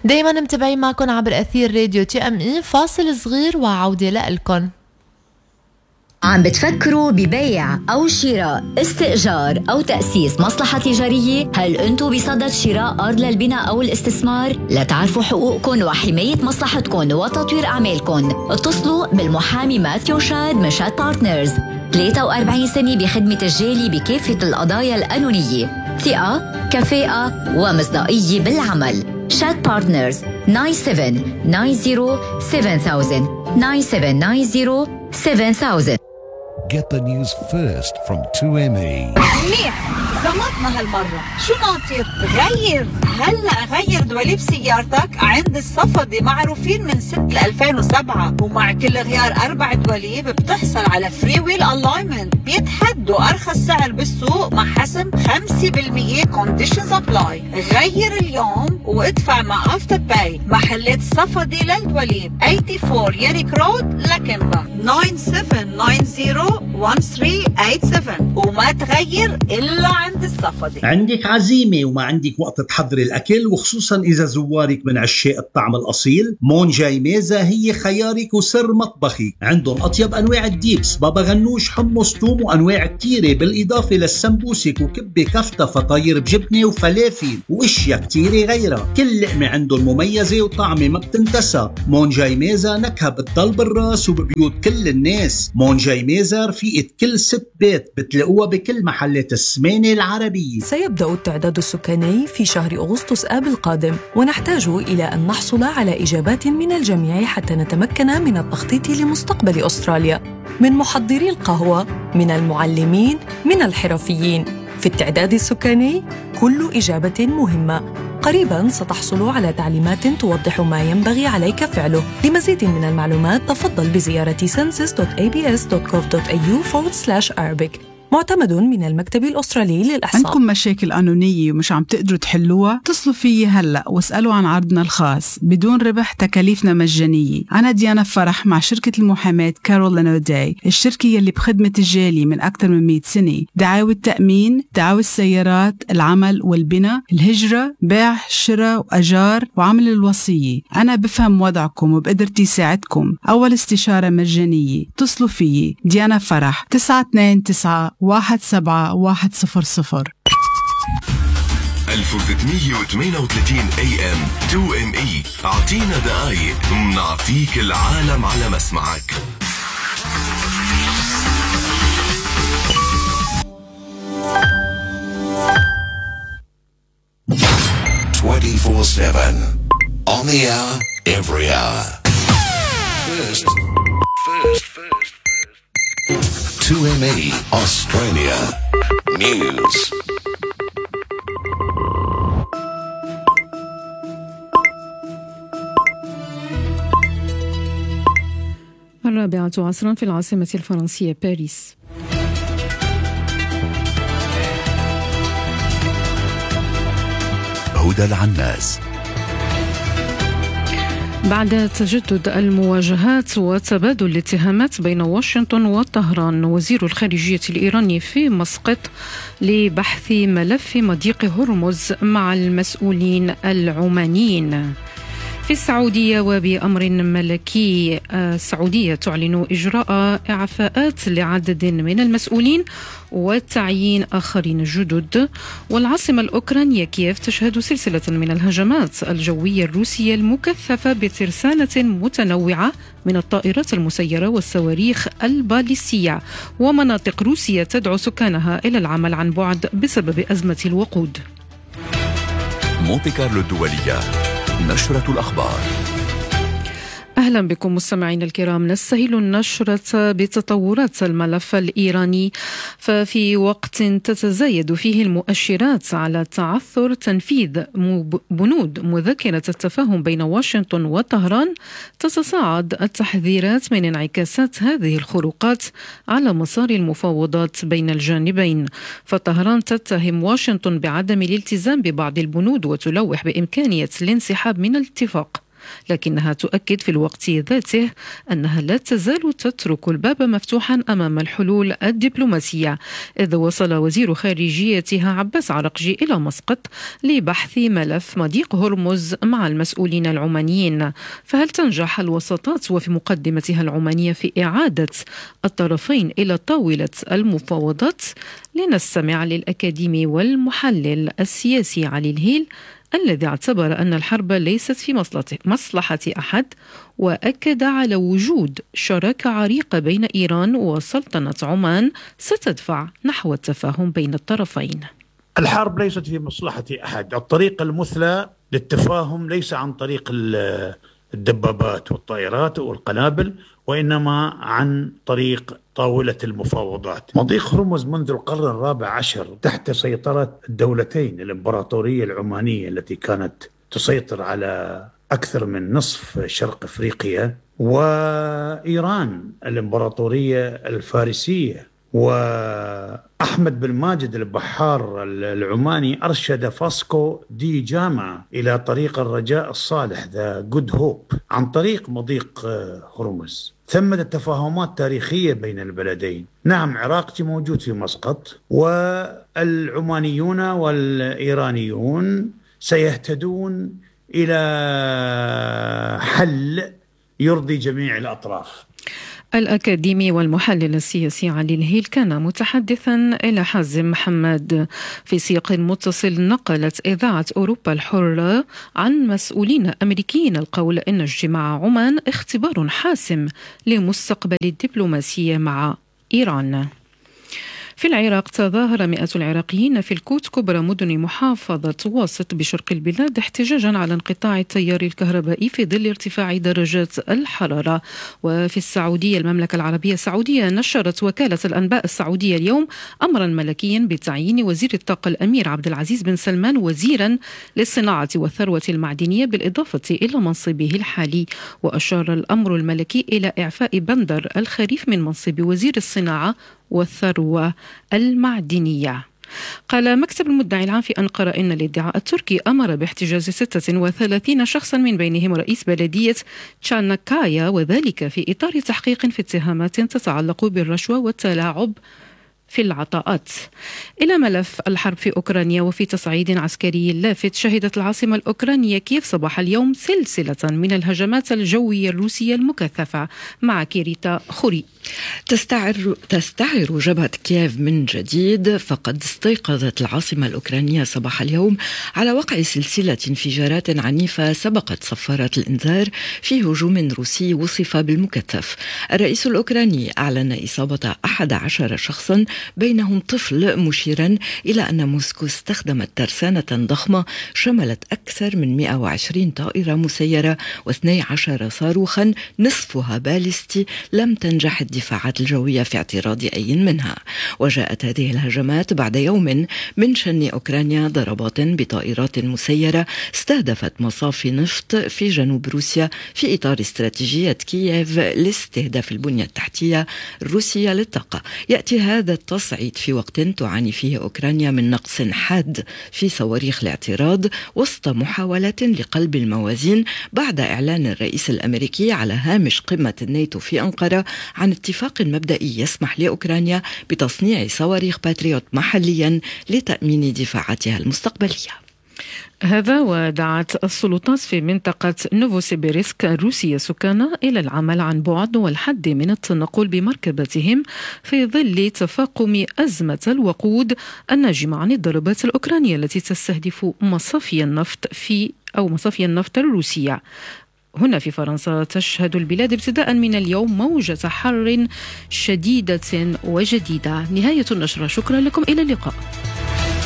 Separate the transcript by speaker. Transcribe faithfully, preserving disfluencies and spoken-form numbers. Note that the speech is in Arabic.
Speaker 1: دايما متابعين معكم عبر أثير راديو تي ام اي. فاصل صغير وعودة لألكن.
Speaker 2: عم بتفكروا ببيع أو شراء، استئجار أو تأسيس مصلحة تجارية؟ هل أنتوا بصدد شراء أرض للبناء أو الاستثمار؟ لتعرفوا حقوقكم وحماية مصلحتكم وتطوير أعمالكم، اتصلوا بالمحامي ماثيو شاد من شاد بارتنرز. ثلاثة وأربعين سنة بخدمة الجالي بكافة القضايا القانونية، ثقة، كفاءة ومصداقية بالعمل. شاد بارتنرز تسعة سبعة تسعة صفر سبعة ألف تسعة سبعة تسعة صفر سبعة ألف.
Speaker 3: Get the news first from two M E.
Speaker 4: منيح، زمطنا هالمرة. شو ناطر؟ غير هلأ غير دواليب سيارتك عند الصفدي، معروفين من سنة ألفين وسبعة، ومع كل غيار أربع دواليب بتحصل على فري ويل ألاينمنت. بيتحدوا أرخص سعر بالسوق مع حسم خمسة بالمية كونديشنز أبلاي. غير اليوم وادفع مع أفتر باي. محلات الصفدي للدواليب أربعة وثمانين ياريك رود لكنبا تسعة سبعة تسعة صفر واحد ثلاثة ثمانية سبعة، وما تغير إلا عند الصفدي.
Speaker 5: عندك عزيمة وما عندك وقت تحضري الأكل، وخصوصا إذا زوارك من عشاق الطعم الأصيل، مون جاي ميزة هي خيارك وسر مطبخي. عندهم أطيب أنواع الديبس، بابا غنوش، حمص، توم، وأنواع كتيرة، بالإضافة للسمبوسك وكبة كفتة، فطاير بجبنة وفلافل وإشياء كتيرة غيرها. كل لقمة عندهم مميزة وطعمة ما بتنتسى. مون جاي ميزة نكهة بتضل بالراس وببيوت كل الناس. مون جاي ميزة رفيقة كل ست بيت، بتلاقوها بكل محلات السمانة العربية.
Speaker 6: سيبدأ التعداد السكاني في شهر أغسطس آب القادم، ونحتاج إلى أن نحصل على إجابات من الجميع حتى نتمكن من التخطيط لمستقبل أستراليا، من محضري القهوة، من المعلمين، من الحرفيين. في التعداد السكاني كل إجابة مهمة. قريباً ستحصل على تعليمات توضح ما ينبغي عليك فعله. لمزيد من المعلومات تفضل بزيارة census دوت إيه بي إس دوت جوف دوت إيه يو forward slash Arabic. معتمد من المكتب الأسترالي للإحصاء.
Speaker 7: عندكم مشاكل قانونية ومش عم تقدروا تحلوها؟ اتصلوا فيي هلأ واسألوا عن عرضنا الخاص بدون ربح، تكاليفنا مجانية. أنا ديانا فرح مع شركة المحاماة كارولين أوداي، الشركة يلي بخدمة الجالي من أكثر من مئة سنة. دعاوى التأمين، دعاوى السيارات، العمل والبناء، الهجرة، بيع، شراء وأجار، وعمل الوصية. أنا بفهم وضعكم وبقدرتي ساعدكم. أول استشارة مجانية. اتصلوا فيي ديانا فرح تسعة اثنين تسعة واحد سبعة واحد صفر صفر.
Speaker 8: ألف وستمية وثمانية وثلاثين إيه إم تو إم إي. أعطينا دقايق منعطيك العالم على مسمعك.
Speaker 3: twenty-four seven on the hour, every hour. First, first, first. two M E Australia News.
Speaker 9: الرابعة عصرا في العاصمة الفرنسية باريس.
Speaker 3: هدى العناس.
Speaker 9: بعد تجدد المواجهات وتبادل الاتهامات بين واشنطن وطهران، وزير الخارجية الإيراني في مسقط لبحث ملف مضيق هرمز مع المسؤولين العمانيين. في السعودية وبأمر ملكي، السعودية تعلن إجراء إعفاءات لعدد من المسؤولين وتعيين آخرين جدد. والعاصمة الأوكرانية كييف تشهد سلسلة من الهجمات الجوية الروسية المكثفة بترسانة متنوعة من الطائرات المسيرة والصواريخ الباليستية، ومناطق روسية تدعو سكانها إلى العمل عن بعد بسبب أزمة الوقود.
Speaker 8: مونتي كارلو الدولية، نشرة الأخبار.
Speaker 9: أهلا بكم مستمعين الكرام. نستهل النشرة بتطورات الملف الإيراني، ففي وقت تتزايد فيه المؤشرات على تعثر تنفيذ بنود مذكرة التفاهم بين واشنطن وطهران، تتصاعد التحذيرات من انعكاسات هذه الخروقات على مسار المفاوضات بين الجانبين. فطهران تتهم واشنطن بعدم الالتزام ببعض البنود وتلوح بإمكانية الانسحاب من الاتفاق. لكنها تؤكد في الوقت ذاته أنها لا تزال تترك الباب مفتوحا أمام الحلول الدبلوماسية، إذ وصل وزير خارجيتها عباس عرقجي إلى مسقط لبحث ملف مضيق هرمز مع المسؤولين العمانيين. فهل تنجح الوساطات وفي مقدمتها العمانية في إعادة الطرفين إلى طاولة المفاوضات؟ لنستمع للأكاديمي والمحلل السياسي علي الهيل الذي اعتبر أن الحرب ليست في مصلحة أحد، وأكد على وجود شراكة عريقة بين إيران وسلطنة عمان ستدفع نحو التفاهم بين الطرفين.
Speaker 10: الحرب ليست في مصلحة أحد. الطريقة المثلى للتفاهم ليس عن طريق الدبابات والطائرات والقنابل، وإنما عن طريق طاولة المفاوضات. مضيق هرمز منذ القرن الرابع عشر تحت سيطرة الدولتين، الإمبراطورية العمانية التي كانت تسيطر على أكثر من نصف شرق أفريقيا، وإيران الإمبراطورية الفارسية. وأحمد بن ماجد البحار العماني أرشد فاسكو دي جاما إلى طريق الرجاء الصالح ذا جود هوب عن طريق مضيق هرمز. ثمة تفاهمات تاريخية بين البلدين. نعم، عراقي موجود في مسقط، والعمانيون والإيرانيون سيهتدون إلى حل يرضي جميع الأطراف.
Speaker 9: الأكاديمي والمحلل السياسي علي الهيل كان متحدثا إلى حازم محمد. في سياق متصل، نقلت إذاعة أوروبا الحرة عن مسؤولين أمريكيين القول إن اجتماع عمان اختبار حاسم لمستقبل الدبلوماسية مع إيران. في العراق، تظاهر مئات العراقيين في الكوت كبرى مدن محافظة واسط بشرق البلاد احتجاجا على انقطاع التيار الكهربائي في ظل ارتفاع درجات الحرارة. وفي السعودية، المملكة العربية السعودية نشرت وكالة الأنباء السعودية اليوم أمرا ملكيا بتعيين وزير الطاقة الأمير عبد العزيز بن سلمان وزيرا للصناعة والثروة المعدنية بالإضافة إلى منصبه الحالي. وأشار الأمر الملكي إلى إعفاء بندر الخريف من منصب وزير الصناعة والثروة المعدنية. قال مكتب المدعي العام في أنقرة إن الادعاء التركي أمر باحتجاز ستة وثلاثين شخصا من بينهم رئيس بلدية تشانكايا، وذلك في إطار تحقيق في اتهامات تتعلق بالرشوة والتلاعب في العطاءات. إلى ملف الحرب في أوكرانيا، وفي تصعيد عسكري لافت، شهدت العاصمة الأوكرانية كييف صباح اليوم سلسلة من الهجمات الجوية الروسية المكثفة. مع كيريتا خوري.
Speaker 11: تستعر, تستعر جبهة كييف من جديد، فقد استيقظت العاصمة الأوكرانية صباح اليوم على وقع سلسلة انفجارات عنيفة سبقت صفارات الإنذار في هجوم روسي وصف بالمكثف. الرئيس الأوكراني أعلن إصابة أحد عشر شخصا بينهم طفل، مشيرا إلى أن موسكو استخدمت ترسانة ضخمة شملت أكثر من مئة وعشرين طائرة مسيرة واثني عشر صاروخا نصفها باليستي لم تنجح الدفاعات الجوية في اعتراض أي منها. وجاءت هذه الهجمات بعد يوم من شن أوكرانيا ضربات بطائرات مسيرة استهدفت مصافي نفط في جنوب روسيا في إطار استراتيجية كييف لاستهداف البنية التحتية الروسية للطاقة. يأتي هذا التصعيد في وقت تعاني فيه أوكرانيا من نقص حاد في صواريخ الاعتراض وسط محاولات لقلب الموازين بعد إعلان الرئيس الأمريكي على هامش قمة الناتو في أنقرة عن اتفاق مبدئي يسمح لأوكرانيا بتصنيع صواريخ باتريوت محليا لتأمين دفاعاتها المستقبلية.
Speaker 9: هذا ودعت السلطات في منطقة نوفوسيبيرسك الروسية سكانها إلى العمل عن بعد والحد من التنقل بمركباتهم في ظل تفاقم أزمة الوقود الناجمة عن الضربات الأوكرانية التي تستهدف مصافي النفط في أو مصافي النفط الروسية. هنا في فرنسا تشهد البلاد ابتداء من اليوم موجة حر شديدة وجديدة. نهاية النشرة، شكرا لكم، إلى اللقاء.